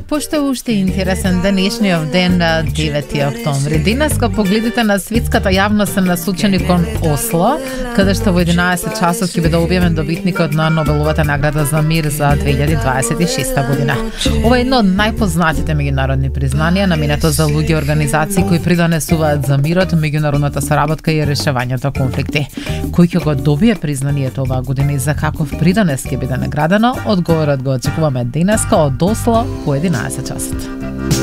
Пошто е уште интересен денешниот ден на 9 октомври. Денеска погледите на светската јавност се насочени кон Осло, каде што во 11 часот ќе биде објавен добитникот на Нобеловата награда за мир за 2026 година. Ова е едно од најпознатите меѓународни признанија наменето за луѓе и организации кои придонесуваат за мирот, меѓународната соработка и решавањето конфликти. Кој ќе го добие признанието оваа година и за каков придонес ќе биде наградено, одговорот го очекуваме денеска од Осло по 11 часот.